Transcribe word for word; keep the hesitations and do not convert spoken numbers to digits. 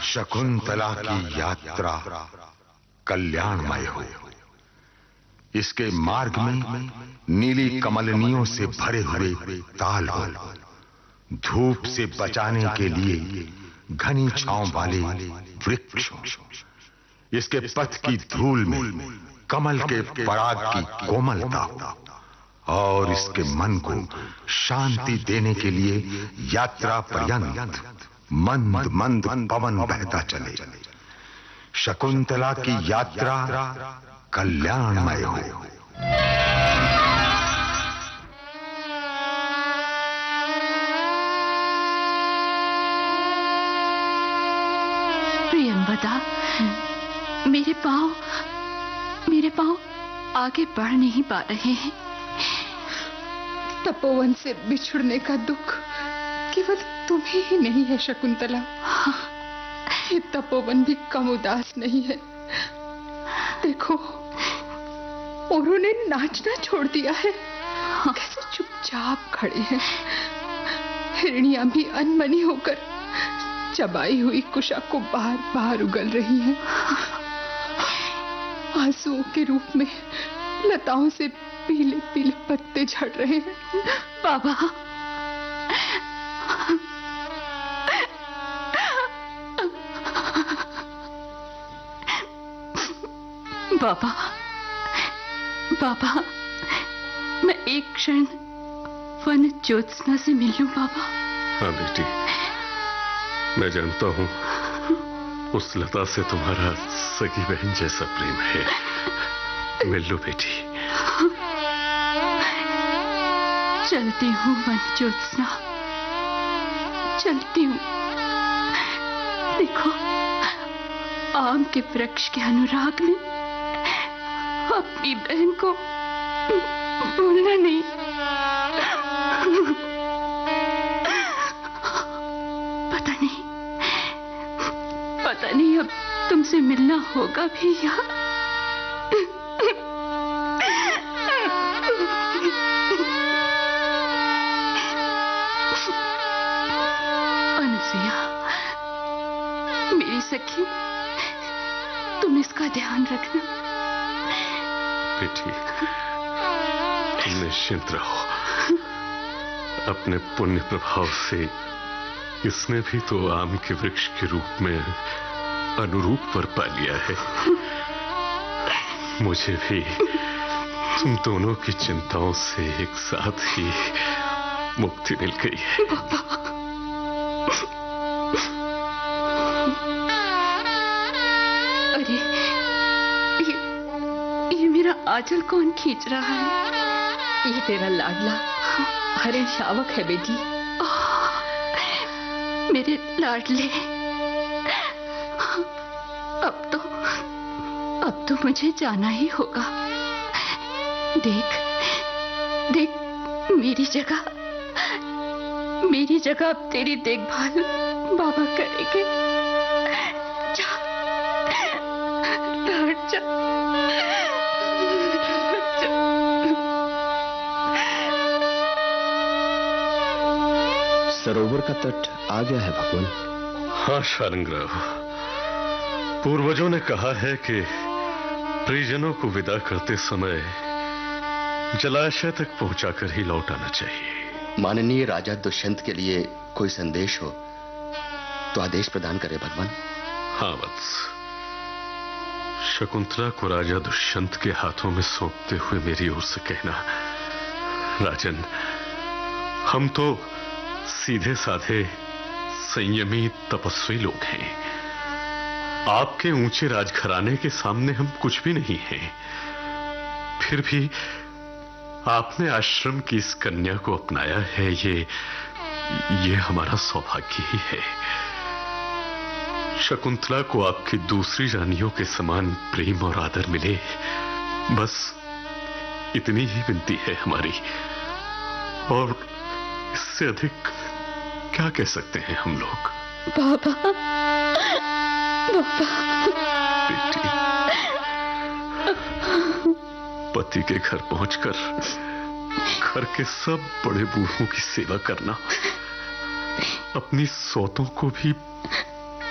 शकुंतला की यात्रा कल्याणमय हो। इसके मार्ग में नीली कमलनियों से भरे हुए ताल हो, धूप से बचाने के लिए घनी छांव वाले वृक्ष हो। इसके पथ की धूल में कमल के पराग की कोमलता हो और इसके मन को शांति देने के लिए यात्रा पर्यंत मंद मंद पवन बहता चले। शकुंतला की यात्रा कल्याणमय हो। प्रियंवदा, मेरे पांव मेरे पांव आगे बढ़ नहीं पा रहे हैं। तपोवन से बिछुड़ने का दुख केवल तुम्हें ही नहीं है शकुंतला। हाँ। ये तपोवन भी कम उदास नहीं है। देखो, उन्होंने नाचना छोड़ दिया है। हाँ। कैसे चुपचाप खड़े हैं। हिरनियां भी अनमनी होकर चबाई हुई कुशा को बार बार उगल रही हैं। आंसुओं के रूप में लताओं से पीले पीले पत्ते झड़ रहे हैं। बाबा, बाबा, बाबा, मैं एक क्षण वन ज्योत्सना से मिल लूं बाबा। हाँ बेटी, मैं जानता हूँ उस लता से तुम्हारा सगी बहन जैसा प्रेम है। मिल लो बेटी। चलती हूँ वन ज्योत्सना, चलती हूँ। देखो, आम के वृक्ष के अनुराग में अपनी बहन को भूलना नहीं। पता नहीं पता नहीं अब तुमसे मिलना होगा भी या अनुसुईया, मेरी सखी, तुम इसका ध्यान रखना। बेटी, तुम निश्चिंत रहो। अपने पुण्य प्रभाव से इसने भी तो आम के वृक्ष के रूप में अनुरूप वर पा लिया है। मुझे भी तुम दोनों की चिंताओं से एक साथ ही मुक्ति मिल गई है। अरे, ये, ये मेरा आंचल कौन खींच रहा है? ये तेरा लाडला हरिण शावक है बेटी। मेरे लाडले, अब तो अब तो मुझे जाना ही होगा। देख देख, मेरी जगह मेरी जगह अब तेरी देखभाल बाबा करेंगे। जा, लौट जा, लौट जा। सरोवर का तट आ गया है भगवान। हाँ शार्ंगराव, पूर्वजों ने कहा है कि परिजनों को विदा करते समय जलाशय तक पहुंचाकर ही लौट आना चाहिए। माननीय राजा दुष्यंत के लिए कोई संदेश हो तो आदेश प्रदान करे भगवान। हाँ वत्स, शकुंतला को राजा दुष्यंत के हाथों में सौंपते हुए मेरी ओर से कहना, राजन, हम तो सीधे साधे संयमी तपस्वी लोग हैं। आपके ऊंचे राजघराने के सामने हम कुछ भी नहीं हैं। फिर भी आपने आश्रम की इस कन्या को अपनाया है, ये ये हमारा सौभाग्य ही है। शकुंतला को आपकी दूसरी रानियों के समान प्रेम और आदर मिले, बस इतनी ही विनती है हमारी। और इससे अधिक क्या कह सकते हैं हम लोग। बाबा, बाबा। बेटी, पति के घर पहुंचकर घर के सब बड़े बूढ़ों की सेवा करना, अपनी सौतों को भी